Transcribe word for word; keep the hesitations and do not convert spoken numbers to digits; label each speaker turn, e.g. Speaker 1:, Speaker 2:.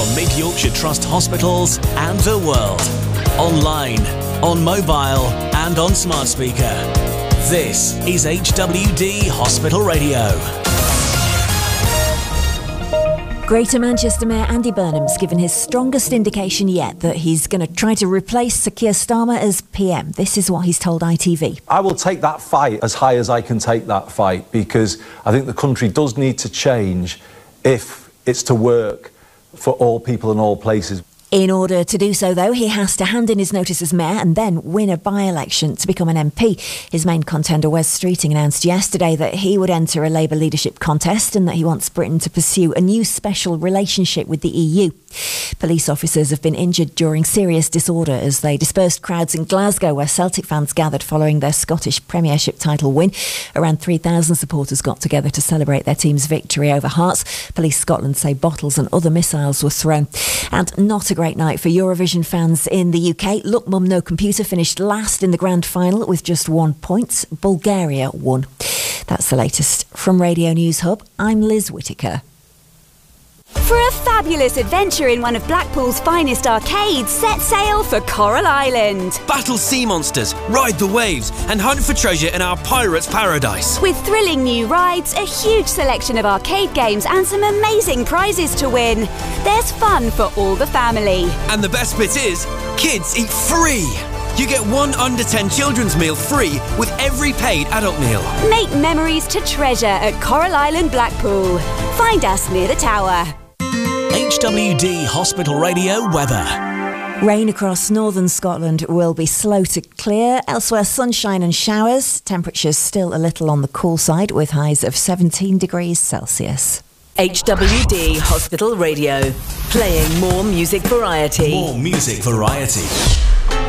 Speaker 1: from Mid Yorkshire Trust hospitals and the world. Online, on mobile and on smart speaker. This is H W D Hospital Radio.
Speaker 2: Greater Manchester Mayor Andy Burnham's given his strongest indication yet that he's going to try to replace Sir Keir Starmer as P M. This is what he's told I T V.
Speaker 3: I will take that fight as high as I can take that fight, because I think the country does need to change if it's to work for all people in all places.
Speaker 2: In order to do so, though, he has to hand in his notice as mayor and then win a by-election to become an M P. His main contender, Wes Streeting, announced yesterday that he would enter a Labour leadership contest and that he wants Britain to pursue a new special relationship with the E U. Police officers have been injured during serious disorder as they dispersed crowds in Glasgow, where Celtic fans gathered following their Scottish Premiership title win. Around three thousand supporters got together to celebrate their team's victory over Hearts. Police Scotland say bottles and other missiles were thrown. And not a great night for Eurovision fans in the U K. Look Mum No Computer finished last in the grand final with just one point. Bulgaria won. That's the latest from Radio News Hub. I'm Liz Whittaker.
Speaker 4: For a fabulous adventure in one of Blackpool's finest arcades, set sail for Coral Island.
Speaker 5: Battle sea monsters, ride the waves, and hunt for treasure in our pirate's paradise.
Speaker 4: With thrilling new rides, a huge selection of arcade games, and some amazing prizes to win. There's fun for all the family.
Speaker 5: And the best bit is, kids eat free. You get one under ten children's meal free with every paid adult meal.
Speaker 4: Make memories to treasure at Coral Island, Blackpool. Find us near the tower.
Speaker 1: H W D Hospital Radio weather.
Speaker 2: Rain across northern Scotland will be slow to clear. Elsewhere, sunshine and showers. Temperatures still a little on the cool side with highs of seventeen degrees Celsius.
Speaker 6: H W D Hospital Radio. Playing more music variety.
Speaker 1: More music variety.